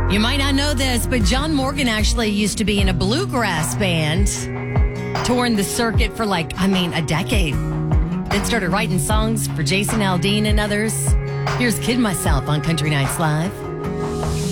You might not know this, but John Morgan actually used to be in a bluegrass band, touring the circuit for a decade. Then started writing songs for Jason Aldean and others. Here's Kid Myself on Country Nights Live.